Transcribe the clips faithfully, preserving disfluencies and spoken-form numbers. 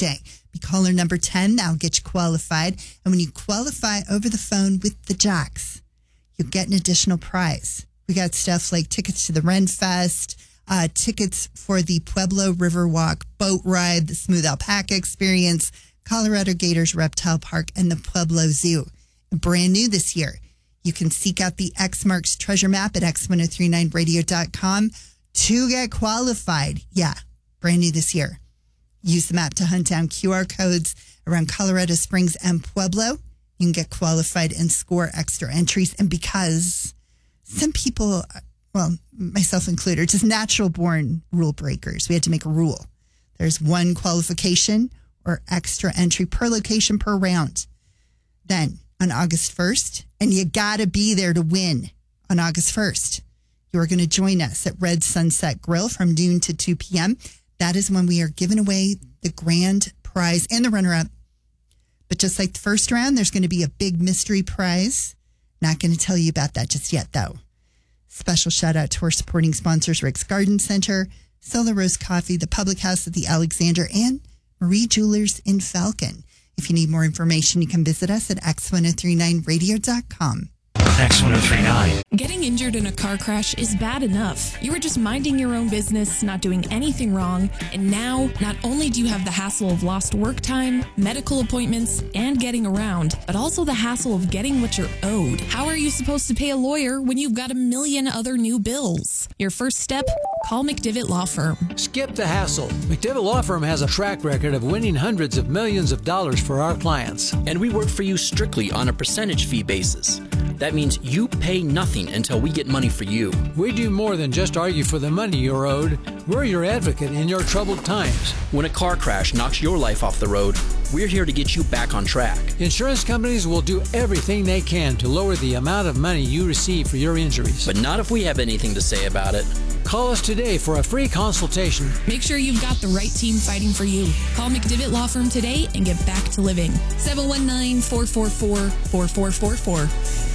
day. Be caller number ten. That'll get you qualified. And when you qualify over the phone with the Jocks, you'll get an additional prize. We got stuff like tickets to the Ren Fest, uh, tickets for the Pueblo Riverwalk boat ride, the Smooth Alpaca Experience, Colorado Gators Reptile Park, and the Pueblo Zoo. Brand new this year. You can seek out the X Marks treasure map at x ten thirty-nine radio dot com to get qualified. Yeah, brand new this year. Use the map to hunt down Q R codes around Colorado Springs and Pueblo. You can get qualified and score extra entries. And because some people, well, myself included, are just natural born rule breakers, we had to make a rule. There's one qualification or extra entry per location per round. Then on August first, and you got to be there to win on August first. You are going to join us at Red Sunset Grill from noon to two p.m. That is when we are giving away the grand prize and the runner-up. But just like the first round, there's going to be a big mystery prize. Not going to tell you about that just yet, though. Special shout out to our supporting sponsors, Rick's Garden Center, Solar Rose Coffee, the Public House at the Alexander, and Marie Jewelers in Falcon. If you need more information, you can visit us at x ten thirty-nine radio dot com. X ten thirty-nine. Getting injured in a car crash is bad enough. You were just minding your own business, not doing anything wrong, and now not only do you have the hassle of lost work time, medical appointments, and getting around, but also the hassle of getting what you're owed. How are you supposed to pay a lawyer when you've got a million other new bills? Your first step? Call McDivitt Law Firm. Skip the hassle. McDivitt Law Firm has a track record of winning hundreds of millions of dollars for our clients. And we work for you strictly on a percentage fee basis. That means you pay nothing until we get money for you. We do more than just argue for the money you're owed. We're your advocate in your troubled times. When a car crash knocks your life off the road, we're here to get you back on track. Insurance companies will do everything they can to lower the amount of money you receive for your injuries. But not if we have anything to say about it. Call us today for a free consultation. Make sure you've got the right team fighting for you. Call McDivitt Law Firm today and get back to living. seven one nine, four four four, four four four four.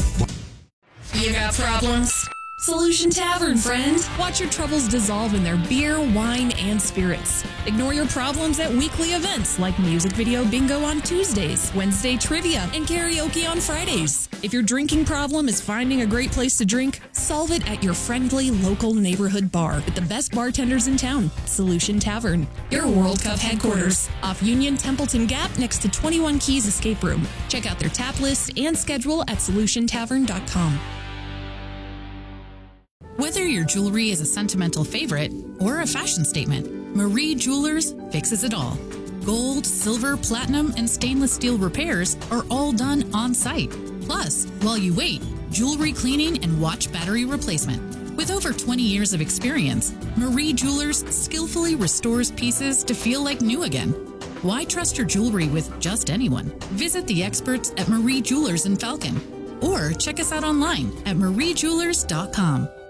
You got problems? Solution Tavern, friend. Watch your troubles dissolve in their beer, wine, and spirits. Ignore your problems at weekly events like music video bingo on Tuesdays, Wednesday trivia, and karaoke on Fridays. If your drinking problem is finding a great place to drink, solve it at your friendly local neighborhood bar with the best bartenders in town, Solution Tavern. Your World Cup headquarters, off Union Templeton Gap next to twenty-one Keys Escape Room. Check out their tap list and schedule at solution tavern dot com. Whether your jewelry is a sentimental favorite or a fashion statement, Marie Jewelers fixes it all. Gold, silver, platinum, and stainless steel repairs are all done on site. Plus, while you wait, jewelry cleaning and watch battery replacement. With over twenty years of experience, Marie Jewelers skillfully restores pieces to feel like new again. Why trust your jewelry with just anyone? Visit the experts at Marie Jewelers in Falcon or check us out online at marie jewelers dot com.